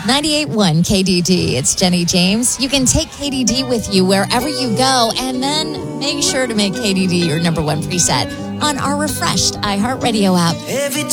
98.1 KDD. It's Jenny James. You can take KDD with you wherever you go, and then make sure to make KDD your number one preset on our refreshed iHeartRadio app.